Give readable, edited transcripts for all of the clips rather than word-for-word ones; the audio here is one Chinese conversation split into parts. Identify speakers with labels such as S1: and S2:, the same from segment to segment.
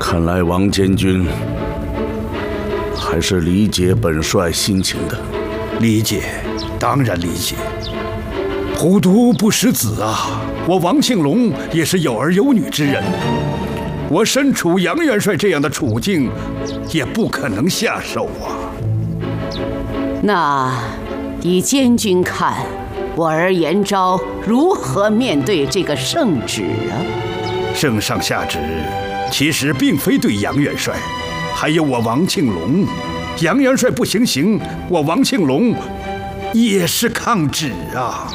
S1: 看来王监军还是理解本帅心情的。
S2: 理解，当然理解。虎毒不食子啊！我王庆龙也是有儿有女之人，我身处杨元帅这样的处境，也不可能下手啊。
S3: 那以监军看，我儿严昭如何面对这个圣旨啊？
S2: 圣上下旨，其实并非对杨元帅，还有我王庆龙。杨元帅不行刑，我王庆龙也是抗旨啊。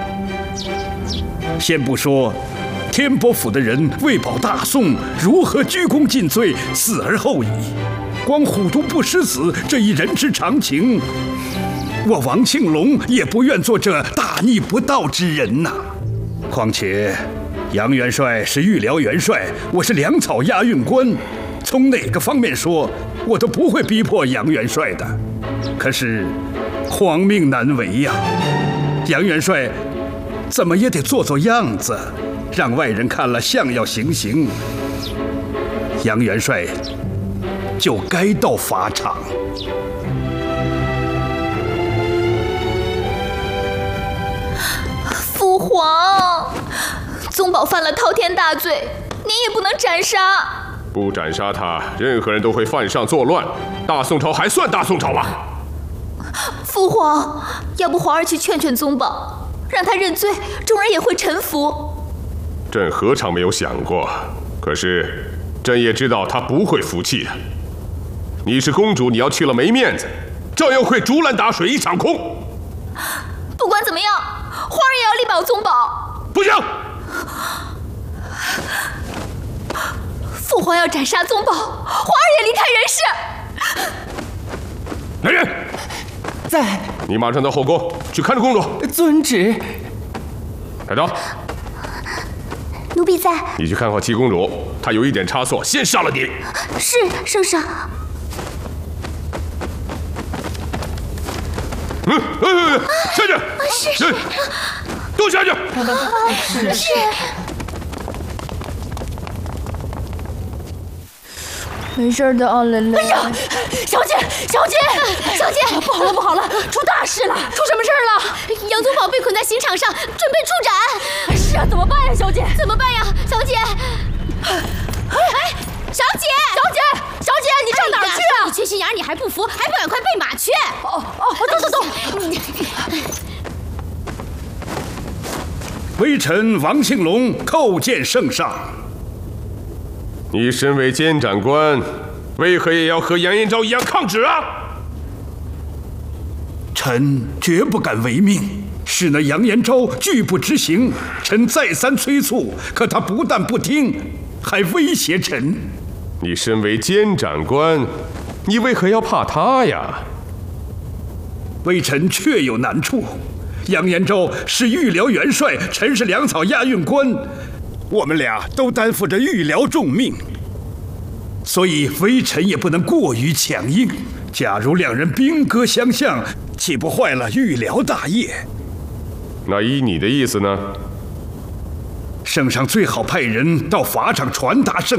S2: 先不说天波府的人为保大宋，如何鞠躬尽瘁，死而后已，光虎毒不食子这一人之常情，我王庆龙也不愿做这大逆不道之人呐。况且杨元帅是御辽元帅，我是粮草押运官，从哪个方面说，我都不会逼迫杨元帅的。可是皇命难违呀，杨元帅怎么也得做做样子，让外人看了像要行刑。杨元帅就该到法场。
S4: 父皇，宗保犯了滔天大罪，您也不能斩杀。
S5: 不斩杀他，任何人都会犯上作乱，大宋朝还算大宋朝吗？
S4: 父皇，要不皇儿去劝劝宗保，让他认罪，众人也会臣服。
S5: 朕何尝没有想过，可是朕也知道他不会服气的。你是公主，你要去了没面子，照样会竹篮打水一场空。
S4: 不管怎么样，皇儿也要力保宗保。
S5: 不行！
S4: 父皇要斩杀宗保，皇儿也离开人世。
S5: 来人，
S6: 在。
S5: 你马上到后宫去看着公主。
S6: 遵旨。
S5: 带刀。
S4: 奴婢在。
S5: 你去看好七公主，她有一点差错，先杀了你。
S4: 是，圣上。
S5: 下去。
S4: 是。
S5: 都下去。
S4: 是。
S7: 没事的啊，蕾蕾。
S4: 哎呀，小姐，不好了，出大事了！出什么事了？杨宗保被捆在刑场上，准备处斩。是啊，怎么办呀，小姐？怎么办呀，小姐？小姐，你上哪儿去啊？你缺心眼，你还不服？还不赶快备马去？走。
S2: 微臣王庆龙叩见圣上。
S5: 你身为监斩官，为何也要和杨延昭一样抗旨啊？
S2: 臣绝不敢违命，是那杨延昭拒不执行，臣再三催促，可他不但不听，还威胁臣。
S5: 你身为监斩官，你为何要怕他呀？
S2: 微臣确有难处。杨延昭是御辽元帅，臣是粮草押运官，我们俩都担负着御辽重命，所以微臣也不能过于强硬。假如两人兵戈相向，岂不坏了御辽大业？
S5: 那依你的意思呢？
S2: 圣上最好派人到法场传达圣